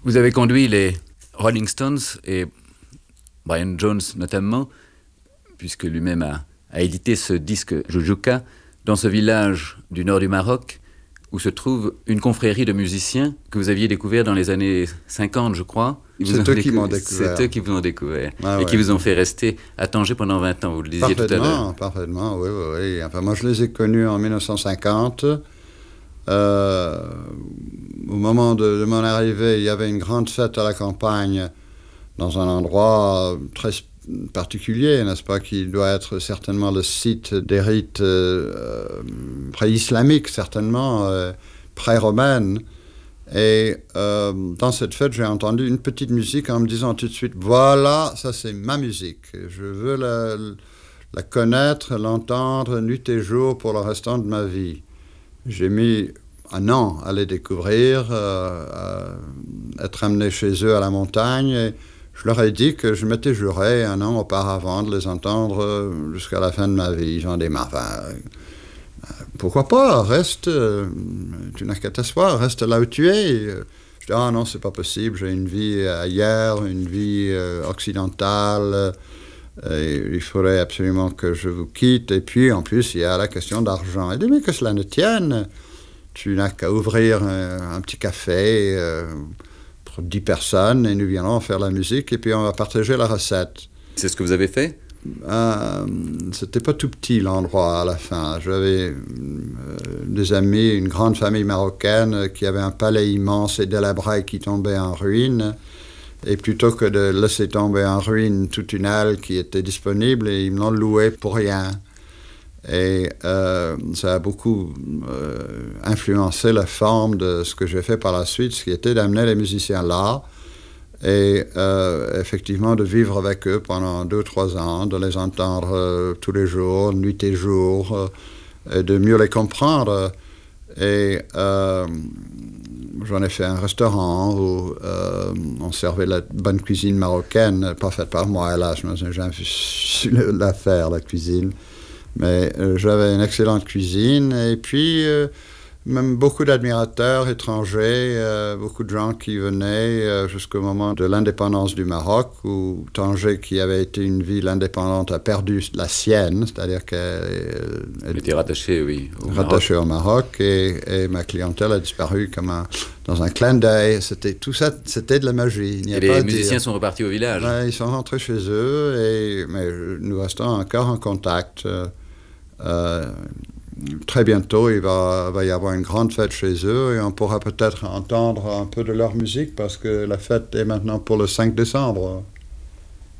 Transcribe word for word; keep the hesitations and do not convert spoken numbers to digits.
Vous avez conduit les Rolling Stones et Brian Jones notamment, puisque lui-même a, a édité ce disque Jujuka, dans ce village du nord du Maroc, où se trouve une confrérie de musiciens que vous aviez découvert dans les années cinquante, je crois. C'est eux qui m'ont découvert. C'est eux qui vous ont découvert. Ah, et ouais. qui vous ont fait rester à Tanger pendant vingt ans, vous le disiez tout à l'heure. Parfaitement, oui, oui, oui. Enfin, moi, je les ai connus en dix-neuf cent cinquante. Euh, au moment de, de mon arrivée, il y avait une grande fête à la campagne, dans un endroit très particulier, n'est-ce pas, qui doit être certainement le site des rites euh, pré-islamiques, certainement, euh, pré-romaines. Et euh, dans cette fête, j'ai entendu une petite musique en me disant tout de suite, voilà, ça c'est ma musique. Je veux la, la connaître, l'entendre nuit et jour pour le restant de ma vie. J'ai mis un an à les découvrir, euh, à être amené chez eux à la montagne. Et je leur ai dit que je m'étais juré un an auparavant de les entendre jusqu'à la fin de ma vie. J'en ai marre. Enfin, pourquoi pas, reste, tu n'as qu'à t'asseoir, reste là où tu es. Je dis, ah non, c'est pas possible, j'ai une vie ailleurs, une vie occidentale, et il faudrait absolument que je vous quitte. Et puis, en plus, il y a la question d'argent. Il dit, mais que cela ne tienne, tu n'as qu'à ouvrir un, un petit café euh, pour dix personnes, et nous viendrons faire la musique, et puis on va partager la recette. C'est ce que vous avez fait ? Euh, c'était pas tout petit l'endroit à la fin. J'avais euh, des amis, une grande famille marocaine qui avait un palais immense et délabré qui tombait en ruine. Et plutôt que de laisser tomber en ruine toute une halle qui était disponible, ils me l'ont loué pour rien. Et euh, ça a beaucoup euh, influencé la forme de ce que j'ai fait par la suite, ce qui était d'amener les musiciens là. Et euh, effectivement de vivre avec eux pendant deux, trois ans, de les entendre euh, tous les jours, nuit et jour, euh, et de mieux les comprendre. Et euh, j'en ai fait un restaurant où euh, on servait la bonne cuisine marocaine, pas faite par moi, hélas, je n'ai jamais su la faire, la cuisine. Mais euh, j'avais une excellente cuisine, et puis... Euh, même beaucoup d'admirateurs étrangers, euh, beaucoup de gens qui venaient euh, jusqu'au moment de l'indépendance du Maroc, où Tanger, qui avait été une ville indépendante, a perdu la sienne, c'est-à-dire qu'elle Elle était rattachée, oui, au rattachée Maroc. au Maroc, et, et ma clientèle a disparu comme un, dans un clin d'œil. C'était, tout ça, c'était de la magie. Il n'y a et pas les à musiciens dire. sont repartis au village. Ouais, ils sont rentrés chez eux, et, mais nous restons encore en contact. Euh, euh, Très bientôt, il va, va y avoir une grande fête chez eux et on pourra peut-être entendre un peu de leur musique parce que la fête est maintenant pour le cinq décembre.